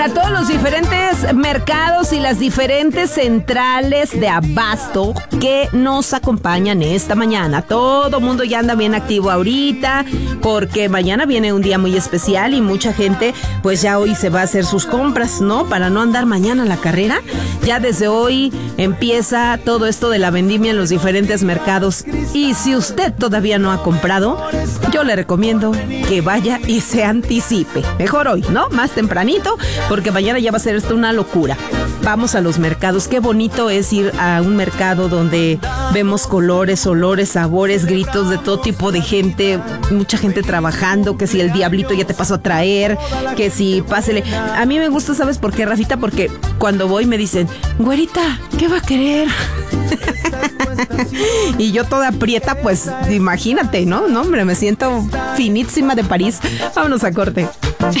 A todos los diferentes mercados y las diferentes centrales de abasto que nos acompañan esta mañana. Todo mundo ya anda bien activo ahorita porque mañana viene un día muy especial y mucha gente pues ya hoy se va a hacer sus compras, ¿no? Para no andar mañana a la carrera. Ya desde hoy empieza todo esto de la vendimia en los diferentes mercados. Y si usted todavía no ha comprado, yo le recomiendo que vaya y se anticipe. Mejor hoy, ¿no? Más tempranito, porque mañana ya va a ser esto una locura. Vamos a los mercados. Qué bonito es ir a un mercado donde vemos colores, olores, sabores, gritos de todo tipo de gente. Mucha gente trabajando, que si el diablito ya te pasó a traer, que si pásele. A mí me gusta, ¿sabes por qué, Rafita? Porque cuando voy me dicen, güerita, ¿qué va a querer? Y yo toda aprieta, pues imagínate, ¿no? No, hombre, me siento finísima de París. Vámonos a corte.